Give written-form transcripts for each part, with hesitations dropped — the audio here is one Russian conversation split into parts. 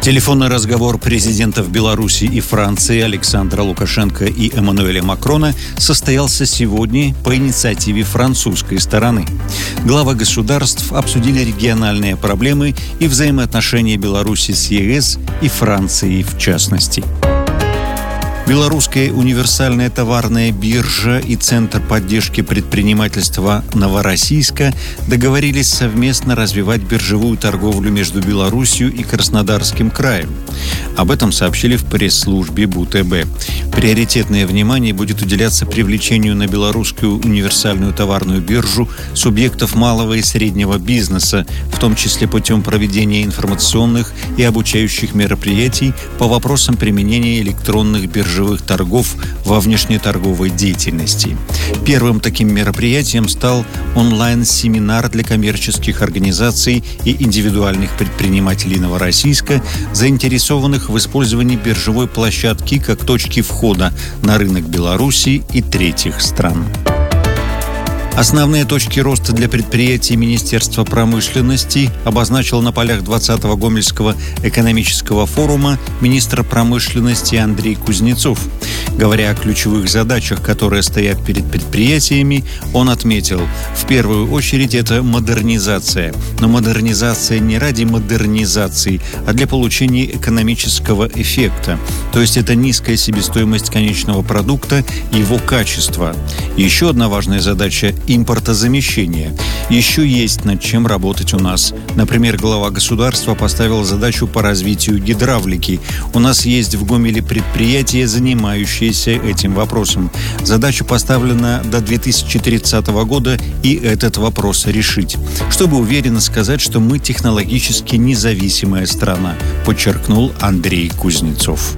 Телефонный разговор президентов Беларуси и Франции Александра Лукашенко и Эммануэля Макрона состоялся сегодня по инициативе французской стороны. Главы государств обсудили региональные проблемы и взаимоотношения Беларуси с ЕС и Францией в частности. Белорусская универсальная товарная биржа и Центр поддержки предпринимательства Новороссийска договорились совместно развивать биржевую торговлю между Беларусью и Краснодарским краем. Об этом сообщили в пресс-службе БУТБ. Приоритетное внимание будет уделяться привлечению на белорусскую универсальную товарную биржу субъектов малого и среднего бизнеса, в том числе путем проведения информационных и обучающих мероприятий по вопросам применения электронных биржевых торгов во внешнеторговой деятельности. Первым таким мероприятием стал онлайн-семинар для коммерческих организаций и индивидуальных предпринимателей Новороссийска, заинтересованных в использовании биржевой площадки как точки входа на рынок Беларуси и третьих стран. Основные точки роста для предприятий Министерства промышленности обозначил на полях 20-го Гомельского экономического форума министр промышленности Андрей Кузнецов. Говоря о ключевых задачах, которые стоят перед предприятиями, он отметил, в первую очередь это модернизация. Но модернизация не ради модернизации, а для получения экономического эффекта. То есть это низкая себестоимость конечного продукта и его качество. Еще одна важная задача – импортозамещение. Еще есть над чем работать у нас. Например, глава государства поставил задачу по развитию гидравлики. У нас есть в Гомеле предприятия, занимающиеся этим вопросом. Задача поставлена до 2030 года и этот вопрос решить. Чтобы уверенно сказать, что мы технологически независимая страна, подчеркнул Андрей Кузнецов.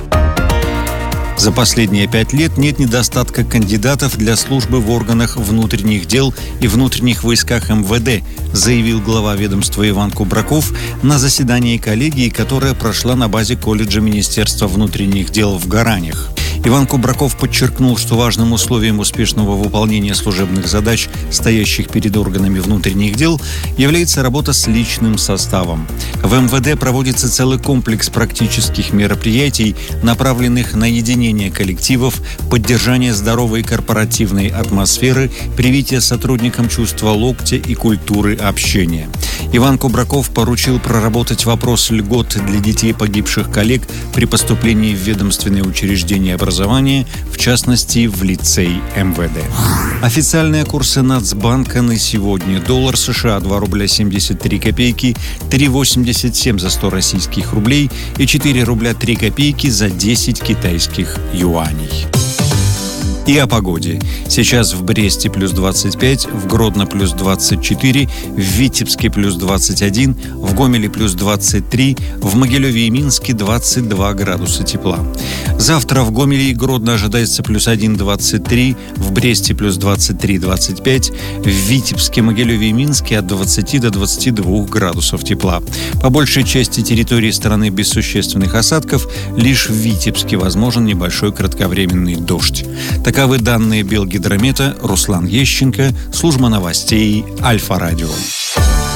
За последние 5 лет нет недостатка кандидатов для службы в органах внутренних дел и внутренних войсках МВД, заявил глава ведомства Иван Кубраков на заседании коллегии, которое прошло на базе колледжа Министерства внутренних дел в Гаранях. Иван Кубраков подчеркнул, что важным условием успешного выполнения служебных задач, стоящих перед органами внутренних дел, является работа с личным составом. В МВД проводится целый комплекс практических мероприятий, направленных на единение коллективов, поддержание здоровой корпоративной атмосферы, привитие сотрудникам чувства локтя и культуры общения. Иван Кубраков поручил проработать вопрос льгот для детей погибших коллег при поступлении в ведомственные учреждения образования, в частности, в лицей МВД. Официальные курсы Нацбанка на сегодня. Доллар США 2 рубля 73 копейки, 3,87 за 100 российских рублей и 4 рубля 3 копейки за 10 китайских юаней. И о погоде. Сейчас в Бресте плюс 25, в Гродно плюс 24, в Витебске плюс 21, в Гомеле плюс 23, в Могилеве и Минске 22 градуса тепла. Завтра в Гомеле и Гродно ожидается плюс 1,23, в Бресте плюс 23-25, в Витебске, Могилеве и Минске от 20 до 22 градусов тепла. По большей части территории страны без существенных осадков, лишь в Витебске возможен небольшой кратковременный дождь. Таковы данные Белгидромета. Руслан Ещенко, служба новостей Альфа-Радио.